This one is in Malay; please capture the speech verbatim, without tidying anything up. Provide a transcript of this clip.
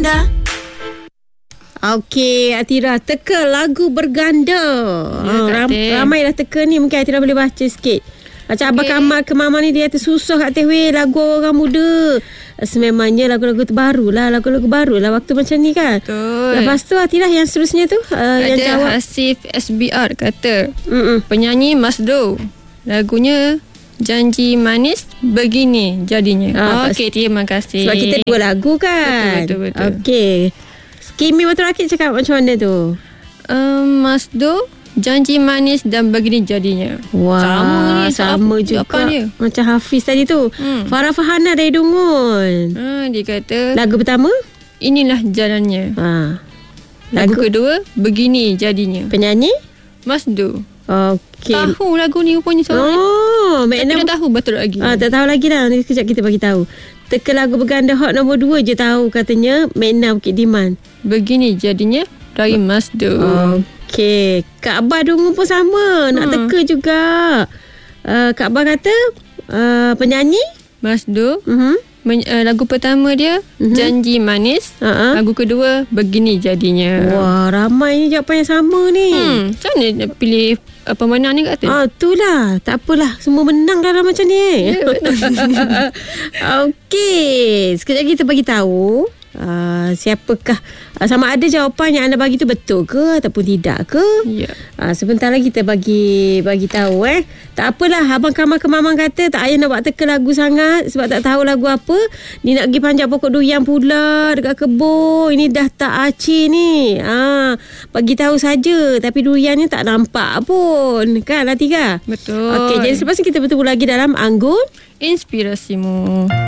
berganda. Okey, Atira, teka lagu berganda. Ya, ha, ram, ramai dah teka ni. Mungkin Atira boleh baca sikit. Macam okay. Abang Kamal ke Mama ni, dia tersusah kat teh, weh, lagu orang muda. Sememangnya lagu-lagu terbaru lah, lagu-lagu baru lah waktu macam ni kan. Betul. Lepas tu Atira yang seterusnya tu uh, ada yang jawab. Hasif S B R kata, Mm-mm. penyanyi Masdo, lagunya Janji Manis Begini Jadinya. Ah, Okey, terima kasih. Sebab kita dua lagu kan. Betul, betul, betul. Okey. Kimi Batu Rakit cakap macam mana tu? Um, Masdo, Janji Manis dan Begini Jadinya. Wah, sama ni, sama juga jawapannya. macam Hafiz tadi tu. Hmm. Farah Fahana dari Dungun. Ha, dia kata, Lagu pertama? inilah jalannya. Ha. Lagu, lagu kedua, Begini Jadinya. Penyanyi? Masdo. Okey. Tahu lagu ni rupanya soalan. Oh, Tapi makna tak tahu betul lagi. Ah, tak tahu lagi dah. Nanti sekejap kita bagi tahu. Teka lagu berganda hot nombor dua je tahu katanya Mekna Bukit Diman. Begini Jadinya dari Masdo. Okey. Kak Abah Dungu pun sama. Nak Hmm. teka juga. Uh, Kak Abah kata uh, penyanyi? Masdo. Uh-huh. Men- uh, lagu pertama dia Mhm. Janji Manis. Uh-huh. Lagu kedua Begini Jadinya. Wah, ramai ni jawapan yang sama ni. Hmm, macam mana nak pilih uh, pemenang ni kata? Ah, itulah. Tak apalah. Semua menang dalam macam ni. Ya, betul. Okey. Sekejap kita bagi tahu uh, siapakah uh, sama ada jawapan yang anda bagi tu betul ke ataupun tidak ke. Ya. Uh, sebentar lagi kita bagi bagi tahu eh. Tak apalah, Abang Kamal ke Mamang kata tak payah nak buat teka lagu sangat sebab tak tahu lagu apa. Ni nak pergi panjat pokok durian pula dekat kebun. Ini dah tak aci ni. Ah, bagi tahu saja tapi duriannya tak nampak pun. Kan Latika? Betul. Okey, jadi selepas ni kita bertemu lagi dalam Anggun Inspirasimu.